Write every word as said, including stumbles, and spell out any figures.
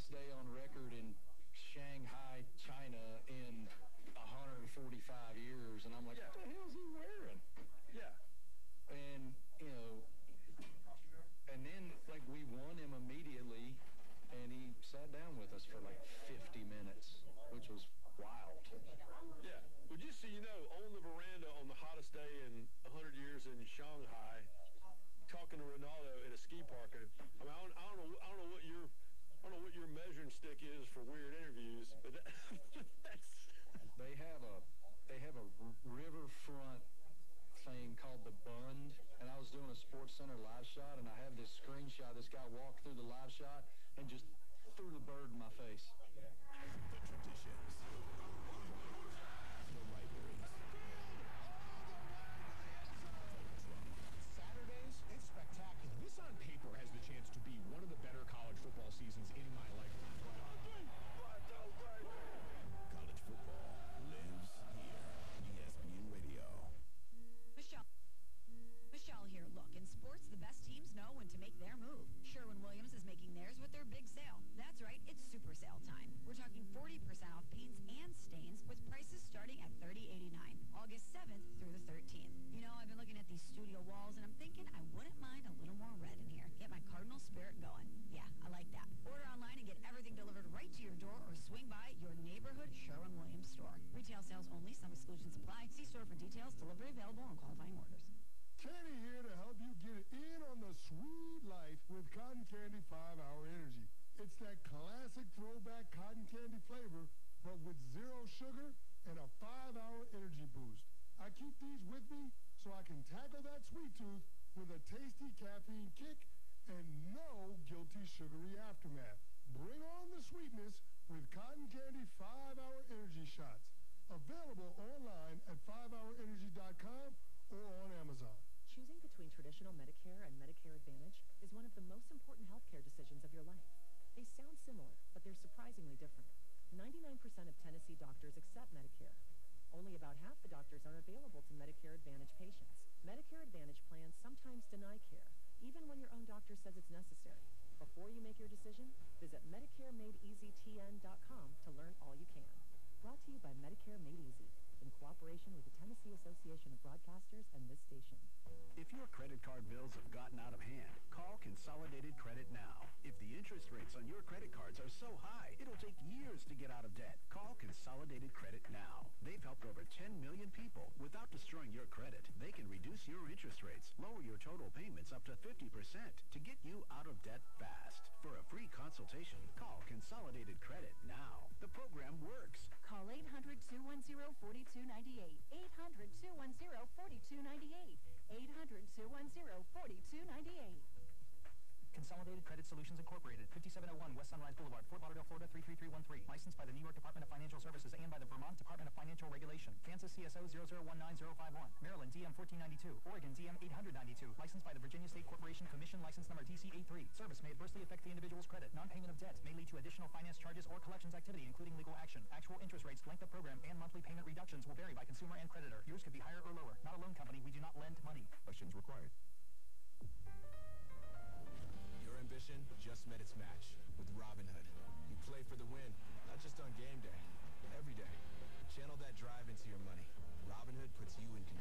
hottest day on record in Shanghai, China in one hundred forty-five years. And I'm like, yeah. what the hell is he wearing? Yeah. And, you know, and then, like, we won him immediately, and he sat down with us for, like, fifty minutes, which was wild. Yeah. Well, just so you know, on the veranda on the hottest day in one hundred years in Shanghai, talking to Ronaldo at a ski park. I mean, I don't, I don't know, I don't know what your, I don't know what your measuring stick is for weird interviews, but that, that's. They have a, they have a riverfront thing called the Bund, and I was doing a Sports Center live shot, and I have this screenshot. This guy walked through the live shot and just threw the bird in my face. The traditions, the rivalries, Saturdays, it's spectacular. This on paper has the chance to be one of the better college football seasons in my lifetime. College football lives here. E S P N Radio. Michelle. Michelle here. Look, in sports, the best teams know when to make their move. Sherwin-Williams is making theirs with their big sale. That's right, it's super sale time. We're talking forty percent off paints and stains with prices starting at thirty eighty-nine. August seventh through the thirteenth. You know, I've been looking at these studio walls, and I'm thinking I wouldn't mind a little more red in here. Get my Cardinal spirit going. Yeah, I like that. Order online and get everything delivered right to your door or swing by your neighborhood Sherwin-Williams store. Retail sales only. Some exclusions apply. See store for details. Delivery available on qualifying orders. Kenny here to help you get in on the sweet life with Cotton Candy five hour Energy. It's that classic throwback cotton candy flavor, but with zero sugar and a five hour energy boost. I keep these with me so I can tackle that sweet tooth with a tasty caffeine kick and no guilty sugary aftermath. Bring on the sweetness with Cotton Candy five hour Energy Shots. Available online at five hour energy dot com or on Amazon. Choosing between traditional Medicare and Medicare Advantage is one of the most important healthcare decisions of your life. They sound similar, but they're surprisingly different. ninety-nine percent of Tennessee doctors accept Medicare. Only about half the doctors are available to Medicare Advantage patients. Medicare Advantage plans sometimes deny care, even when your own doctor says it's necessary. Before you make your decision, visit Medicare Made Easy T N dot com to learn all you can. Brought to you by Medicare Made Easy, in cooperation with the Tennessee Association of Broadcasters and this station. If your credit card bills have gotten out of hand, call Consolidated Credit now. If the interest rates on your credit cards are so high, it'll take years to get out of debt. Call Consolidated Credit now. They've helped over ten million people. Without destroying your credit, they can reduce your interest rates, lower your total payments up to fifty percent to get you out of debt fast. For a free consultation, call Consolidated Credit now. The program works. Call eight hundred, two one zero, four two nine eight. eight hundred, two one zero, four two nine eight. eight hundred, two one zero, four two nine eight. Consolidated Credit Solutions Incorporated, fifty-seven oh one West Sunrise Boulevard, Fort Lauderdale, Florida three three three one three. Licensed by the New York Department of Financial Services and by the Vermont Department of Financial Regulation. Kansas C S O zero zero one nine zero five one. Maryland D M fourteen ninety-two. Oregon D M eight hundred ninety-two. Licensed by the Virginia State Corporation Commission License Number D C eighty-three. Service may adversely affect the individual's credit. Non-payment of debt may lead to additional finance charges or collections activity, including legal action. Actual interest rates, length of program, and monthly payment reductions will vary by consumer and creditor. Yours could be higher or lower. Not a loan company. We do not lend money. Questions required. Your ambition just met its match with Robinhood. You play for the win, not just on game day, every day. Channel that drive into your money. Robinhood puts you in